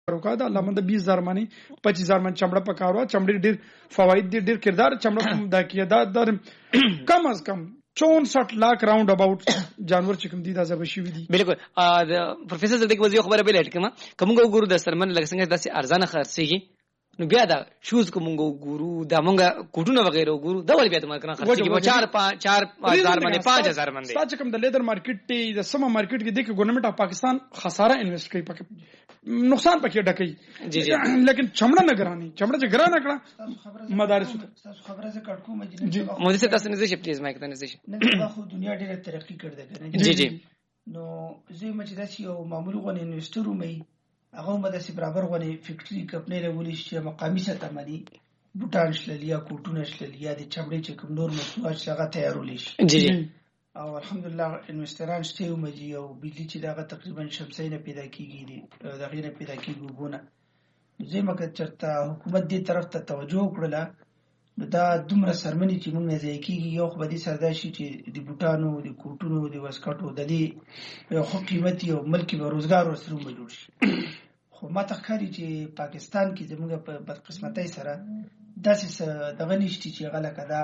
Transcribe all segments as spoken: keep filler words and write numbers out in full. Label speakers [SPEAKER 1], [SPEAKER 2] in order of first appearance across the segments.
[SPEAKER 1] روکا دا الله مند بیس هزار مانی پچیس هزار من چمړه پکاروا چمړي ډیر فواید دي ډیر کردار چمړه کوم دا کیه دا در کم از کم چونسठ लाख راوند اباوت جانور چې کوم دي دا زب شي دي.
[SPEAKER 2] بالکل پروفیسور زده کې وځي خبره به لټ کما کوم ګورو د سرمن لکه څنګه داسې ارزانه خرڅيږي نو بیا دا شوز کوم ګورو دا مونږه کوټونه وغیرہ ګورو دا ول بیا د مارکیټ خرڅيږي په چار چار هزار باندې پنځه هزار باندې
[SPEAKER 1] ساج کوم د لیدر مارکیټ ته د سم مارکیټ کې د ګورنمنت اف پاکستان خساره انویسټ کوي پکې نقصان پکې ډکې
[SPEAKER 2] جی جی
[SPEAKER 1] لیکن چمړه نه ګرانی چمړه چې ګرانه کړه مدارس
[SPEAKER 3] تاسو خبره زه کټکو مې
[SPEAKER 2] جی مودي سے تاسو نه زی پلیز مایک ته نه زی
[SPEAKER 3] نه خو دنیا ډیره ترقی کړې ده
[SPEAKER 2] جی جی
[SPEAKER 3] نو زه مې چې داسې یو معمولی غو انویسټر مې هغه مده سي برابر غونې فیکټری کپنې رولې چې مقامي سطح باندې بوټان شللیا کوټونه شللیا د چمړې چې کوم نور مصنوعات څنګه تیارول شي
[SPEAKER 2] جی جی
[SPEAKER 3] او الحمدلله انویسټران شته مې او بجلی چې دا تقریبا شمسي نه پیدا کیږي دا غیر پیدا کیږي ګونه زه مکه چرته حکومت دې طرف ته توجه وکړه دا دومره سرمنې چې موږ نه ځای کیږي یو خو بدی سرداشي چې د بوټانو د کوټونو د واسکټو د دې یو خو قیمتي او ملکی به روزګار ورسره جوړ شي خو ما ته ښکاري چې پاکستان کې زموږ په بدقسمتۍ سره داسې دغه نشته چې غلا کدا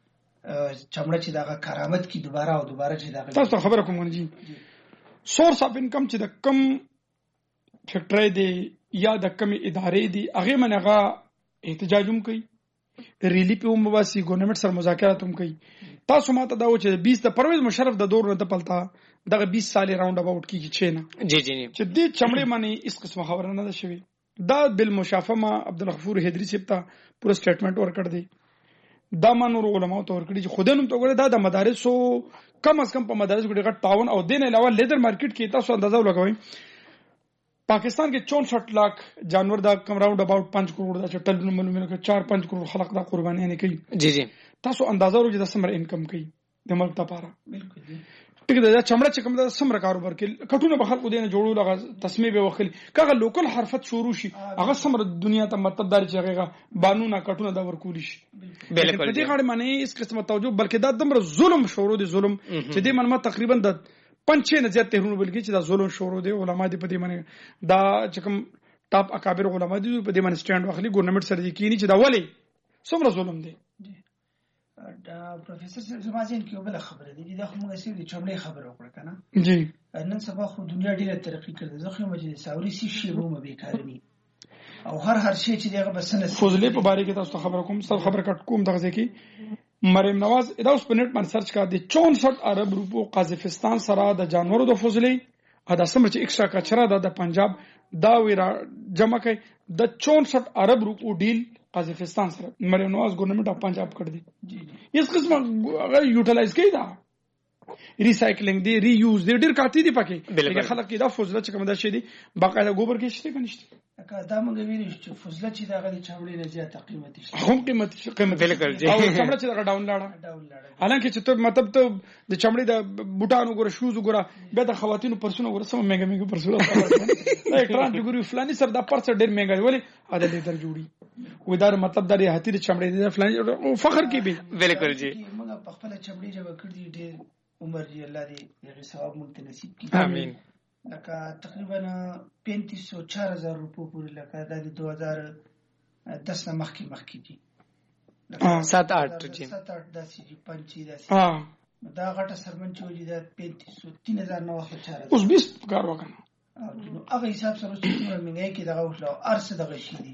[SPEAKER 3] چمړه چې دغه کرامت کې دوباره او دوباره چې دغه
[SPEAKER 1] تاسو خبره کوم جی سورس اف انکم چې د کم فیکټری دی یا د کم ادارې دی هغه منغه احتجاج هم کوي ریلی په مباسي ګورنمنت سره مذاکرات هم کوي تاسو ماته دا و چې بیس د پرویز مشرف د دور نه پلتا دغه بیس سال راوند اباوت کیږي چې نه
[SPEAKER 2] جی جی
[SPEAKER 1] چې دې چمړې معنی اس قسمه خبره نه ده شوی دا بالمشافهه عبدالغفور هدری سپتا پورا سټیټمنټ ورکړ دی دا منور علماء ته ورکړي چې خودنوم ته وګوره دا د مدارسو کم از کم په مدارسو کې ډېر تعاون او دین علاوه لیدر مارکیټ کې تاسو اندازه لګوئ پاکستان کې چونسठ लाख جانور دا کم راوند اباوت پنځه کروڑ دا چې ټل معلومه کې چار پنځه کروڑ خلق دا قرباني نه کوي
[SPEAKER 2] جی جی
[SPEAKER 1] تاسو اندازه ورو چې د سمر انکم کوي د ملک لپاره
[SPEAKER 3] بالکل
[SPEAKER 1] ټیک ده چمړه چې کوم د سمر کاروبار کې کټونه به خلکو دینه جوړول هغه تسمیه به وخل کغه لوکل حرفت شروع شي هغه سمر دنیا ته مطلب دار چې هغه قانونا کټونه دا ورکول شي
[SPEAKER 2] بالکل
[SPEAKER 1] په دې غاړه معنی اس قسمه توجه بلکې دا دمر ظلم شروع دي ظلم چې دې منما تقریبا د پنځه نه زیات تهرونه بلکې چې دا ظلم شروع دي علما دې په دې معنی دا چې کوم ټاپ اکابر علما دې په دې معنی سټاند واخلي ګورنمنت سره دې کینی چې دا ولې څومره ظلم دي
[SPEAKER 3] دا پروفیسور زمازین کې بل خبره دي دا خو موږ سې د چمړې خبره وکړه کنه
[SPEAKER 1] جی
[SPEAKER 3] نن سبا خو دنیا ډیره ترقی کړې زه خو مجلس ساوري سي شی رومه بیکارني او هر هر شی چې دغه بسنه
[SPEAKER 1] فضلې په باره کې تاسو خبر کوم څه خبر کټ کوم دغه ځکه مریم نواز دا اوس په نت باندې سرچ کړه د چونسठ عرب روپو قازقستان سره د جانورو د فضلې ادا سم چې ایکسترا کچرا د پنجاب دا ویرا جمع کوي د چونسठ عرب روپو ډیل قازقستان سره مریم نواز ګورنمنت اف پنجاب کړ دی اس قسمه هغه یوټیلایز کوي دا ریسایکلینګ دی ری یوز دی ډیر کاټی دی پکې لکه خلک دا فضله چې کوم دا شي دی باقاعده ګوبر کې شته کنيشته
[SPEAKER 3] دا موږ ویل چې فضله چې دا غلي چاوړي نه زیات قیمتي شي
[SPEAKER 1] هم قیمتي قیمتي
[SPEAKER 2] بالکل جی
[SPEAKER 1] او چمړه چې دا ډاون لاړه حالانکه چې ته مطلب ته د چمړې د بوټانو ګره شوز ګره به د خواتینو پرسونو ګره سم مېګا مېګا پرسونه دا اکران چې ګوري فلاني سر دا پرس ډیر مېګا ولی اده لیدر جوړي ودار مطلب د هتیر چمړې د فلاني فخر کې به
[SPEAKER 2] بالکل جی
[SPEAKER 3] موږ په خپل چمړې جوړ کړی ډیر عمر دی الله دې هغه ثواب مونږ ته نصیب کړي
[SPEAKER 2] امين
[SPEAKER 3] لکه تقریبا پینتیس سو چار هزار روپو پورې لکه د دو هزار دس نه مخکې مخکې دي
[SPEAKER 2] سات آټ جی
[SPEAKER 3] سات آټ داسې دي پنځه داسې
[SPEAKER 1] ها
[SPEAKER 3] دا غټه سرمن چې وجې دا پینتیس سو تین هزار نه وخت چار
[SPEAKER 1] اوس بیس کار وکنه
[SPEAKER 3] هغه حساب سره چې موږ منګای کې دغه وښلو ارسه دغه شي دي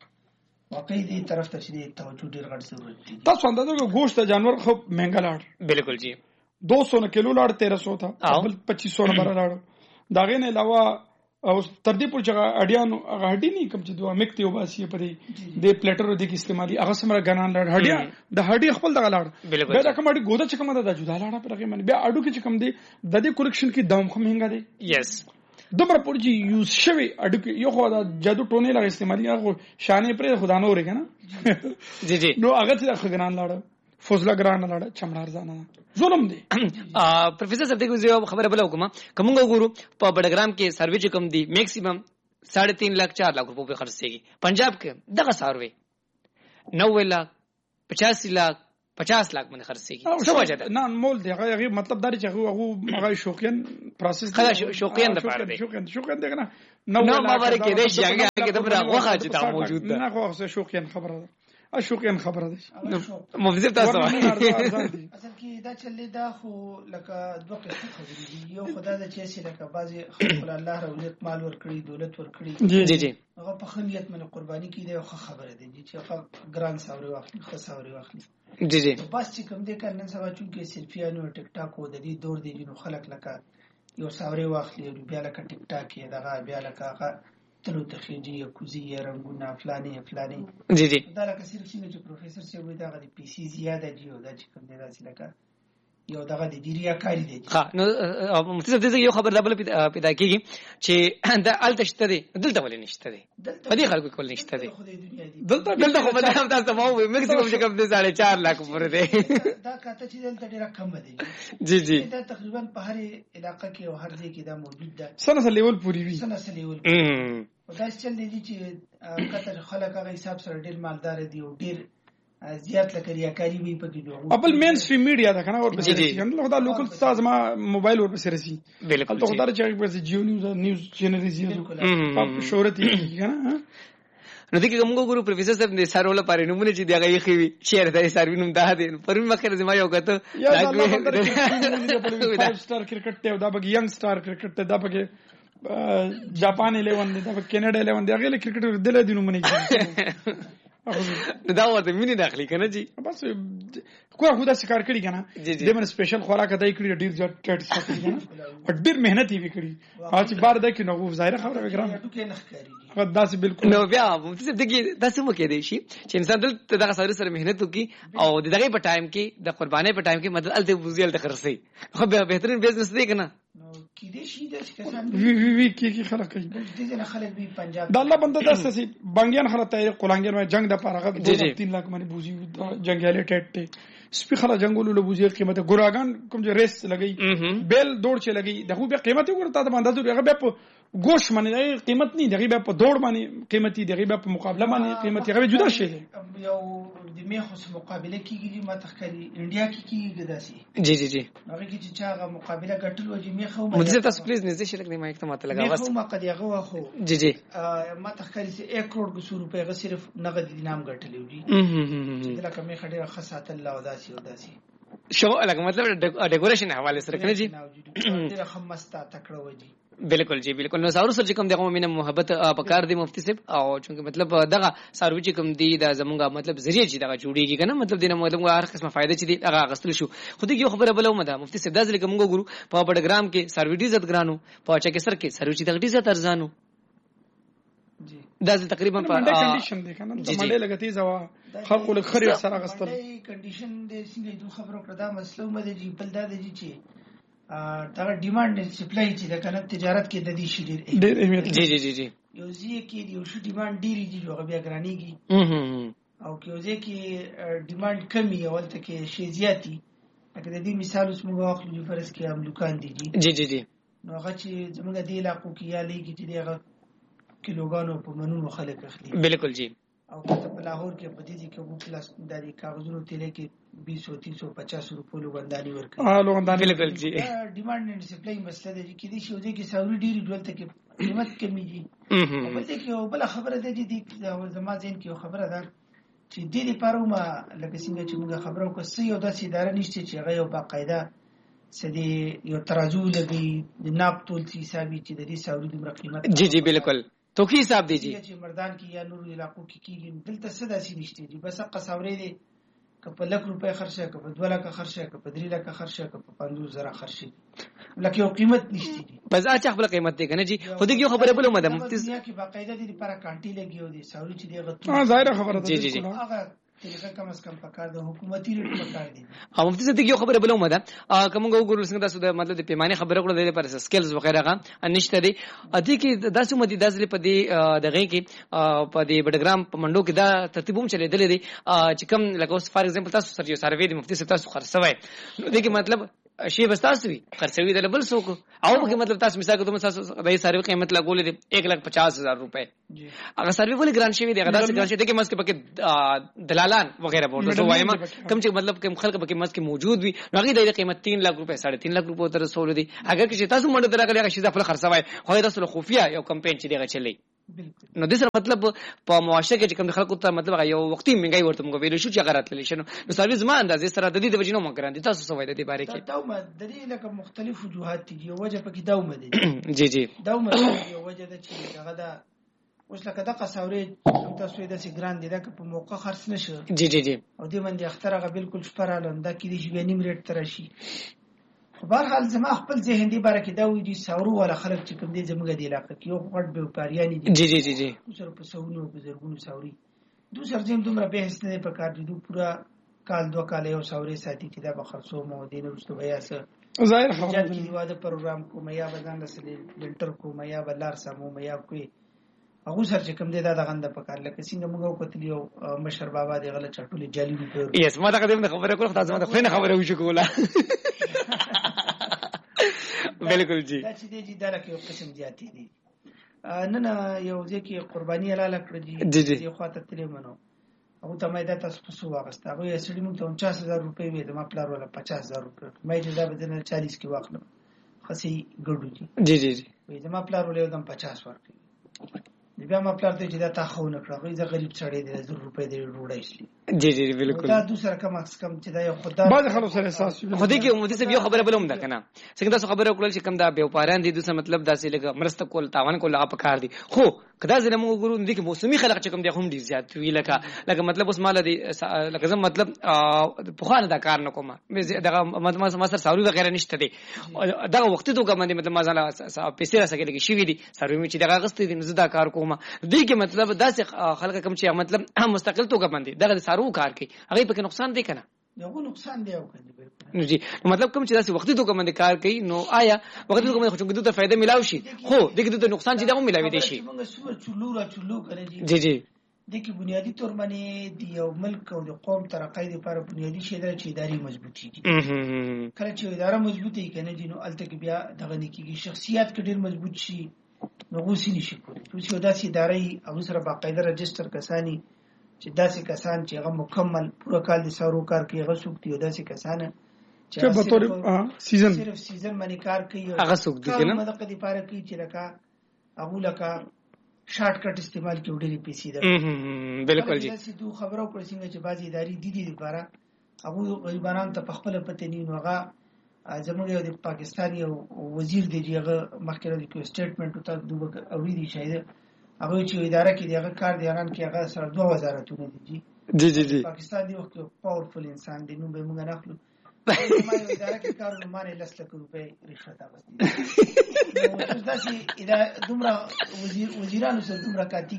[SPEAKER 3] واقعي دې طرف ته چې توجه ډیر غټ ضرورت دي
[SPEAKER 1] تاسو اندازه ګوشت جانور خو مهنګا لاړ
[SPEAKER 2] بالکل جی
[SPEAKER 1] دو سو کیلو لاړ تیرہ سو تھا بل پچیس سو نمبر لاړ داغه نه علاوه او تر دې پورې چې اډیانو هغه هډی نه کوم چې دوه مکتي وباسي په دې د پلیټرو د استعمالي هغه سمره غنان لاړ هډیا د هډی خپل دغه لاړ بیا دا کوم اډی ګوده چې کوم دا جدا لاړه پر هغه من بیا اډو کې چې کوم دی د دې کلیکشن کې دام خو مهنګا دی
[SPEAKER 2] یس
[SPEAKER 1] دومره پورې یوز شوی اډو کې یو خو دا جادو ټونه لا استعمالي هغه شانې پر خدا نه ورګه نه
[SPEAKER 2] جی جی
[SPEAKER 1] نو هغه چې غنان لاړ فوزلا ګران لاړ چمړار ځانه ظلم دی
[SPEAKER 2] پروفیسور صاحب دغه خبره بل وکم کومه ګورو په بډګرام کې سروې چې کم دی میکسیمم साढ़े तीन लाख चार लाख रुपए पे खर्च होगी पंजाब के दगा सार्वे नब्बे लाख पचासी लाख پچاس لاک باندې خرڅيږي څه وجه ده
[SPEAKER 1] نه مول دی هغه مطلب دا چې هغه هغه شوقین پروسس
[SPEAKER 2] خلا شوقین د پاره دی
[SPEAKER 1] شوقین شوقین دغه نه
[SPEAKER 2] نو ما ورې کې دې شي هغه کې د بره غوخه چې دا موجود ده
[SPEAKER 1] نه خو شوقین خبره ده ا شوقین خبره ده
[SPEAKER 2] مفزر تاسو
[SPEAKER 3] اصل کې دا چلې دا خو لکه دوه قسم خبرې دي یو خدای د چي سي لکه بعضي خلک الله رولت مال ور کړی دولت ور کړی
[SPEAKER 2] جی جی
[SPEAKER 3] هغه په خنیت باندې قرباني کړي یو خبره ده چې هغه ګران ساوري واخلي خو ساوري واخلي
[SPEAKER 2] جی جی
[SPEAKER 3] بس چې کوم دې کنن سبا چې سلفیانو ټیک ټاک او د دې دور دي نو خلک لکه یو ساوري واخلي بیا لکه ټیک ټاک یې دغه بیا لکه تلو تخیجی یا کوزی یا رنگونه فلانی فلانی
[SPEAKER 2] جی جی
[SPEAKER 3] دا لکه صرف شنو چې پروفیسور سی وای دا غي پی سی زیاده دی او دا چې کوم دی راځي لکه یو دغه د دیریا کاری دی
[SPEAKER 2] ها نو متصف دې یو خبر دبل پیدا کیږي چې دا التشته دی دلته ولې نشته دی په دې خلکو کول نشته دی
[SPEAKER 1] دلته
[SPEAKER 2] دلته خو به تاسو مو میکسیکو چې کوم دې ساڑھے چار لاکھ پر دی
[SPEAKER 3] دا کاته چې دلته ډیره کم دی
[SPEAKER 2] جی جی
[SPEAKER 3] دا تقریبا په هر علاقې کې او هر ځای کې دا موجود ده
[SPEAKER 1] سنه سره لیول پوری وی
[SPEAKER 3] سنه سره لیول دا چې دي چې کته خلک هغه حساب سره ډیر مالدار دي او ډیر زیات لکه ریاکاری وي پکې دوه
[SPEAKER 1] خپل مین سټریم میډیا دا کنه اور په سي کنه دا لوکل تاسو ما موبایل اور په سي رسي
[SPEAKER 2] بالکل
[SPEAKER 1] ته خدای چې په جیو نیوز نیوز چینل زیاتو په شهرت یې کنه
[SPEAKER 2] نو دغه موږ ګورو پروفیسور صاحب د سارول پاره نمونه چې دغه یې خوي شهر د ساروی نوم ده دي پرون مخکې زما یو کته
[SPEAKER 1] فایو سٹار کرکټ ته دا بګ ینګ سٹار کرکټ ته دا بګ جاپان الیون دا بګ کینیډا الیون دا غل کرکټ دل دي نمونه
[SPEAKER 2] دا ورته مینه داخلي کنه جی
[SPEAKER 1] بس کوه خدا شکار کړی کنه د من سپیشل خوراک دای کړی ډیر ځټ ټټ سکړي کنه او ډیر مهنت یې وکړي او چې بار دای کې نو ظاهر خبره وګرام هغه داسې بالکل
[SPEAKER 2] نو بیا مفتی دغه داسې مو کې دی شي چې انسان دلته دغه سره سره مهنت وکي او دغه په ټایم کې د قربانۍ په ټایم کې مدد الته بوزیل د خرسي خو به بهترین بزنس دی کنه
[SPEAKER 3] نو کې دې شي د کسان
[SPEAKER 1] وی وی وی کې کې خلک کوي
[SPEAKER 3] دې نه خلک به پنجاب
[SPEAKER 1] د الله بنده داسې سي بنګیان خلک تیر قلانګر ما جنگ د پارغه دوه تین لاکھ باندې بوزي جنگاله ټټ ته سپی خلا جنگولو له بوزي قیمت ګوراګان کوم چې ریس لګي بیل دوړ چې لګي دغه به قیمت ورته د باندې هغه به گوش باندې قیمت نه دغه به په دوړ باندې قیمتي دغه به په مقابله باندې قیمتي هغه جدا شي
[SPEAKER 3] یو د میخوس مقابله کیږي ما تخکری انډیا کې کیږي داسي
[SPEAKER 2] جی جی جی
[SPEAKER 3] هغه کې چې هغه مقابله ګټل و چې میخو
[SPEAKER 2] مدیر تاسو پلیز نږدې شي لګنی ما اکتمات لگا بس
[SPEAKER 3] میخو ما قد هغه خو
[SPEAKER 2] جی جی
[SPEAKER 3] ما تخکری سي ایک کروڑ کو سو روپے غ صرف نقد دینام ګټلې وي چې لکه میخ ډیره خاصه الله او داسي او داسي
[SPEAKER 2] شو لکه مطلب ډیکوریشن حواله سره کنه جی
[SPEAKER 3] ډیره خمستا تکړه وږي
[SPEAKER 2] بالکل جی بالکل نو سارو سره چې کوم دغه مینه محبت پکار دی مفتی صاحب او چې مطلب دغه سارو چې کوم دی د زمونږه مطلب ذریعہ چې دغه جوړیږي کنه مطلب دینه مطلب هر قسمه فائدہ چې دی هغه غستل شو خو دغه خبره بلو مده مفتی صاحب دازل کومګو ګورو په بډګرام کې سارو ډی عزت ګرانو په چکه سر کې سارو چې دغه ډی عزت ارزانو
[SPEAKER 3] جی
[SPEAKER 2] دازل تقریبا په
[SPEAKER 1] کنډیشن دی کنه د منډه لګتی زوا خلق له خري سره غستل
[SPEAKER 3] کنډیشن د څنګه دوه خبرو کړه دا مسلو مده جی بل دا دی چې دا ډیماند سپلای چې د کنه تجارت کې د دې شي ډېر
[SPEAKER 1] ډېر اهمیت
[SPEAKER 2] جی جی جی جی
[SPEAKER 3] یو ځکه کې یو شی ډیماند ډېری دي هغه بیا ګرانیږي او کې یو ځکه ډیماند کمی او ولته کې شی زیاتی لکه د دې مثال اوس موږ واخلو فرض کې امریکان دي
[SPEAKER 2] جی جی جی
[SPEAKER 3] نو هغه چې زموږ د علاقو کې یا لګي چې دغه کیلوګانو په منونو خلک اخلي
[SPEAKER 2] بالکل جی
[SPEAKER 3] او کته په لاهور کې په دې کې وو پلاس د کاغذونو تیل کې بیس او تین سو پچاس روپو لوګنداني ورکړي
[SPEAKER 1] اه لوګنداني
[SPEAKER 2] بالکل جی
[SPEAKER 3] ډیماند اند سپلای مسله ده چې دې شو دې کې ساوري ډیری ډولته کې قیمت کمیږي او بل دې کې بل خبره ده چې زما ځین کې خبره ده چې دې لپاره ما لکه څنګه چې موږ خبرو کو سې یو داسې اداره نشته چې هغه یو باقاعده سدي یو ترازو لګي د ناب تول حسابي چې د دې ساوري د قیمت
[SPEAKER 2] جی جی بالکل تو کی حساب دیجیے
[SPEAKER 3] چې مردان کې یا نور علاقو کې کیږي دلته څه داسې نشته دي بس قصاوري دي که په لک روپے خرچه که په دوه لک خرچه که په درې لک خرچه که په پنځوس زره خرچه لکه یو قیمت نشته دي
[SPEAKER 2] بس اچھا خپل قیمت دی کنه جی خو دې یو خبره بلوم ده مفتی
[SPEAKER 3] دنیا کې باقاعده دي لپاره کانټي لګیو دي ساوري چې دی غته
[SPEAKER 1] ها ظاهر خبره
[SPEAKER 2] ده جی جی
[SPEAKER 3] هغه طریقه کم از کم پکار د حکومتي ریټ پکار دي
[SPEAKER 2] او مفتی صاحب یو خبره بلوم ده کومه ګورل څنګه تاسو د مطلب د پیمانه خبره کړو د لپاره سکلز وغیرہ غا نشته دي ا دې کې داسې مدي داسې په دې دغه کې په دې بډګرام په منډو کې دا ترتیبوم چلے دلې دي چې کوم لکه فار ایگزامپل تاسو سره یو سروې د مفتی صاحب تاسو خرڅوي نو دې کې مطلب شی بس تاسو وی خرڅوي د بل څوک او په مطلب تاسو مثال کوم تاسو د سروي قیمت لګولې دی ایک لاکھ پچاس هزار روپے هغه سروي ولې ګران شي دی هغه داسې ګران شي دی چې مسکه پکې دلالان وغیرہ ورته وایم کوم چې مطلب کوم خلک پکې مسکه موجود وي هغه د قیمت تین لاکھ روپے ساڑھے تین لاکھ روپے تر رسول دي اگر چې تاسو منډه درغلی هغه شي د خپل خرڅوي خو تاسو خفیا یو کمپاین چې دی چلی نو د سره مطلب په معاشره کې چې کوم خلکو ته مطلب یو وختي منګای ورته موږ ویل شو چې هغه راتللی شنو نو سروي زما اندازې سره د دې د وجنو مګران دي تاسو سوي د دې باره کې
[SPEAKER 3] دا د دې لکه مختلف وجوهات دي یو وجه پکې دا ومه دي
[SPEAKER 2] جی جی
[SPEAKER 3] دا ومه یو وجه د چې هغه دا اوس لکه دا قصاورې هم تاسو د سي ګران دي دا په موقع خرڅ نشو
[SPEAKER 2] جی جی جی
[SPEAKER 3] او دې باندې اخترغه بالکل شپراله دا کې دي چې نیم ریټ تر شي بهر حال زما خپل ذهن دی باره کې دا وی دي ساورو ولا خلک چې کوم دي زموږ دی علاقه کې یو غټ به پاریانی دي
[SPEAKER 2] جی جی جی جی
[SPEAKER 3] سره په سونو په زرګونو ساوري دو سر زم دومره به هیڅ نه په کار دي دو پورا کال دو کال یو ساوري ساتي چې دا به خرڅو مو دین ورستو بیا سه
[SPEAKER 1] ظاهر خبره
[SPEAKER 3] دی چې واده پروګرام کوم یا بدن رسلي لنټر کوم یا بلار سمو یا کوي هغه سر چې کوم دی دا د غنده په کار لکه څنګه موږ کوتلی یو مشر بابا دی غل چټولې جالي وکړ
[SPEAKER 2] یس ما دا قدم خبره کوله تاسو ما دا خو نه خبره وشو کوله بالکل جی
[SPEAKER 3] دا چې دی دا راکې یو قسم زیاتی دي نه نه یو ځکه قرباني حلال کړی
[SPEAKER 2] جی جی
[SPEAKER 3] دی خو ته تلې منو او ته مې دا تاسو په سو واغسته هغه یې سړي مونږ ته پنځاس هزار روپۍ وې د ما پلار ولا پچاس هزار روپۍ مې چې دا بدنه چالیس کې واخلم خسي ګډو
[SPEAKER 2] جی جی جی
[SPEAKER 3] وې د ما پلار ولې دم پچاس ورکړي بیا ما پلار ته چې دا تا خو نه کړو زه غریب سړی دی زر روپۍ دی روړای شي
[SPEAKER 2] جی جی بالکل
[SPEAKER 3] دا دوسر کم اکس کم چې دا یو خدای
[SPEAKER 1] بعض خلک سره احساس
[SPEAKER 2] خو دې کې مودي سه یو خبره بلوم ده کنه څنګه تاسو خبره وکړل چې کم دا بیوپاران دي دوسه مطلب داسې لګ مرسته کول تاوان کول هغه پکار دي خو کدا زنه موږ ګورو دې کې موسمي خلک چې کم دي هم دي زیات وی لکه لکه مطلب اوس مال دي لکه زم مطلب په خانه دا کار نه کوم دغه ما سره ساوري وغیرہ نشته دي دا وخت ته کوم دي مطلب ما ځاله پیسې راځي کې شي وی دي سروي چې دغه غست دي زدا کار کوم دې کې مطلب داسې خلک کم چې مطلب مستقل توګه باندې دغه سارو کار کوي هغه پکې نقصان دی کنه
[SPEAKER 3] یو نقصان دی او کنه
[SPEAKER 2] نو جی مطلب کوم چې داسې وختي توګه باندې کار کوي نو آیا وختي توګه باندې خوشو ته فائدہ ملاوي شي خو دغه ته نقصان چې دا ملاوي دي شي
[SPEAKER 3] موږ سور چلو را چلو کړی
[SPEAKER 2] جی جی
[SPEAKER 3] دغه بنیادی تور باندې دی یو ملک او د قوم ترقې لپاره بنیادی شی دا چې اداري مضبوطی دي کله چې اداره مضبوطی کنه دي نو الته بیا دغه نکیږي شخصیت کډیر مضبوط شي نو غوسی نشي کولی چې داسې ادارې او سره باقاعده رجستر کسانی چې داسې کسان چې هغه مکمل پوره کال د سارو کار کوي هغه څوک دي داسې کسان
[SPEAKER 1] چې په تور سیزن
[SPEAKER 3] صرف سیزن باندې کار کوي
[SPEAKER 2] هغه څوک دي کنه
[SPEAKER 3] مدقه دی پاره کوي چې لکه هغه لکه شارټ کټ استعمال کوي ډېری پیسې ده
[SPEAKER 2] بالکل جی
[SPEAKER 3] چې دوه خبرو کړی څنګه چې بعضی ادارې دي دي لپاره هغه غریبانو ته په خپل پته نه نو هغه زموږ یو د پاکستان یو وزیر دی چې هغه مخکې د سټیټمنټ ته دوه اوري دي شاید هغه چې اداره کې دغه کار دی هغه کې هغه سره دوه وزارتونه دي
[SPEAKER 2] جی جی جی
[SPEAKER 3] پاکستان دی وخت پاورفل انسان دی نو به موږ نه اخلو ما یو اداره کې کار نو مانه لس لک روپۍ رشوت اغستې نو دا چې دا دومره وزیر وزیرانو سره دومره کاتی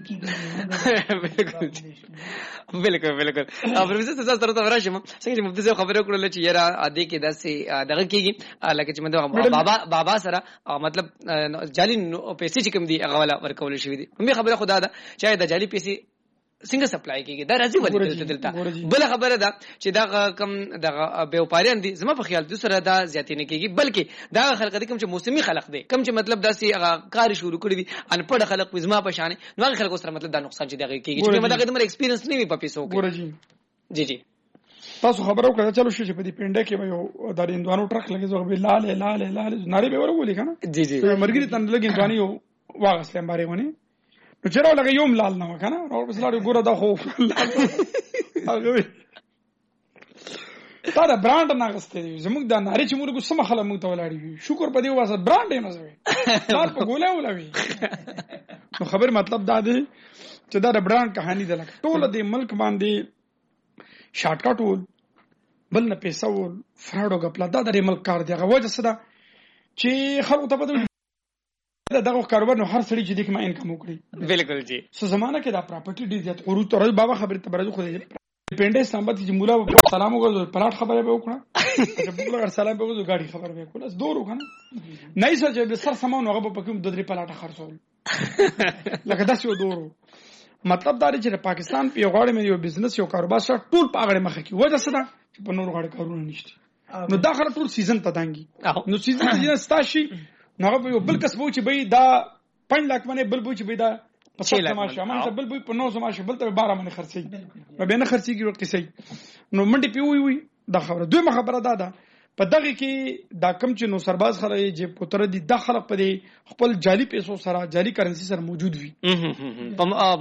[SPEAKER 3] کیږي
[SPEAKER 2] بالکل بالکل او پروفیسور تاسو سره ته راشم څنګه چې مفتی صاحب خبرې وکړل چې یاره اده کې داسې دغه کېږي لکه چې مطلب بابا بابا سره مطلب جالي پیسې چې کوم دي هغه ولا ورکول شي دي مې خبره خدا ده چې دا جالي پیسې څنګه سپلای کیږي دا راځي ولې دلته بل خبره ده چې دا کم دغه بیوپاریان دي زما په خیال د سره دا زیاتې نه کیږي بلکې دا خلک دي کوم چې موسمي خلق دي کوم چې مطلب داسې هغه کار شروع کړی دي ان پړ خلق زما په شان نو هغه خلک سره مطلب دا نقصان چې دغه کیږي چې مطلب دغه ایکسپیرینس نه وي په پیسو کې جی جی
[SPEAKER 1] تاسو خبرو کړه چلو شي په دې پینډه کې یو د اندوانو ټرک لګي زو به لاله لاله لاله ناری به ورغولي کنه
[SPEAKER 2] جی جی
[SPEAKER 1] مرګري تن لګي اندواني یو واغسلم باره ونی نو چیرې لګي یوم لال نه وکنه او بس لاړو ګوره دا خو هغه تا دا برانډ نه غسته زموږ د ناری چې موږ سم خلک موږ ته ولاړی شکر په دې واسه برانډ یې مزوي لال په ګوله ولوي نو خبر مطلب دا دی چې دا د برانډ کہانی ده لکه ټول د ملک باندې شارټ کټ ول بل نه پیسې ول فراډ او غپلا دا د ملک کار دی هغه وجه څه ده چې خلکو ته پته دغه کاروبار نو هر سړي چې دغه ما انکم وکړي
[SPEAKER 2] بالکل جی
[SPEAKER 1] سو زمانہ کې دا پراپرټي ډیر زیات قروض تر بابا خبره ته برازو خو دې پینډه سمبت چې مولا سلام وکړو پلاټ خبره به وکړه چې بوګل سلام به وکړو گاډي خبره به وکړه دورو کنه نه سر چې سر سامان هغه په کوم د درې پلاټه خرڅول لکه داسې دورو مطلب دا دی چې پاکستان په غاړه مې یو بزنس یو کاروبار سره ټول په غاړه مخه کې وجه څه ده چې په نور غاړه کارونه نشته نو دا خلک ټول سیزن ته دانګي نو سیزن ته ستاشي نو هغه بل کس بو چې به دا پنځه لک باندې بل بو چې به دا په څه سماشه ما ته بل بو په نو سماشه بل ته بارا باندې خرڅي نو به نه خرڅيږي وخت سي نو منډي پیوي وي دا خبره دوی خبره دا ده په دغه کې دا کم چې نو سرباز خلک چې پوتره دي د خلک په خپل جالي پیسو سره جالي کرنسي سره موجود وي